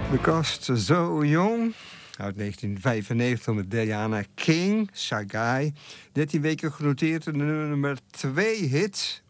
Because So Young uit 1995 met Diana King, Sagai. 13 weken genoteerd in de nummer 2 hit